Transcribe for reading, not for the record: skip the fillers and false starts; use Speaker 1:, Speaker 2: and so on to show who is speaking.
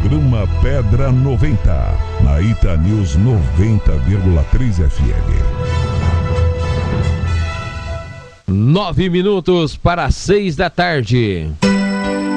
Speaker 1: Programa Pedra 90, na Ita News 90,3 FM.
Speaker 2: 9 minutos para 6 da tarde.